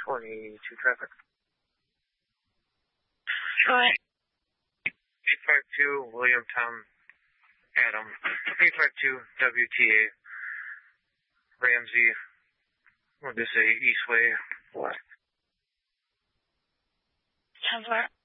22 traffic. Go ahead. 852 William Tom Adam. 852 WTA Ramsey. What did they say? Eastway. What? 10-4.